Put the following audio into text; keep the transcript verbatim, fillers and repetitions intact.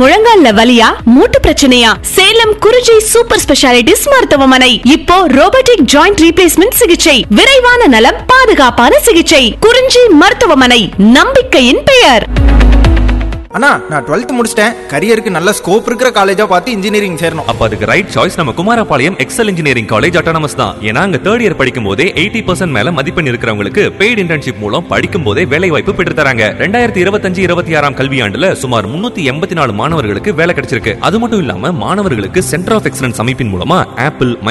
முழங்கால்ல வலியா, மூட்டு பிரச்சனையா? சேலம் குறிஞ்சி சூப்பர் ஸ்பெஷாலிட்டிஸ் மருத்துவமனை. இப்போ ரோபோட்டிக் ஜாயிண்ட் ரீப்ளேஸ்மெண்ட் சிகிச்சை, விரைவான நலம், பாதுகாப்பான சிகிச்சை. குறிஞ்சி மருத்துவமனை, நம்பிக்கையின் பெயர். அண்ணா, நான் டுவெல்த் முடிச்சிட்டேன். கரியருக்கு நல்ல ஸ்கோப் இருக்கிற காலேஜா பார்த்து இன்ஜினியரிங் சேரணும். அப்ப அதுக்கு ரைட் சாய்ஸ் நம்ம Kumarapalayam XL engineering college autonomous தான். ஏன்னா அங்க தேர்ட் இயர் படிக்கும் போதே எயிட்டி பர்சன்ட் மேல மதிப்பெண் இருக்கிறவங்களுக்கு பெய்டு இன்டர்ன்ஷிப் மூலம் படிக்கும் போதே வேலை வாய்ப்பு பெற்று தராங்க. ரெண்டாயிரத்தி இருபத்தஞ்சு இருபத்தி ஆறாம் கல்வியாண்டுல சுமார் முன்னூத்தி எண்பத்தி நாலு மாணவர்களுக்கு வேலை கிடைச்சிருக்கு. அது மட்டும் இல்லாம மாணவர்களுக்கு சென்டர் ஆஃப் எக்ஸலன்ஸ் அமைப்பின் மூலமா ஆப்பிள்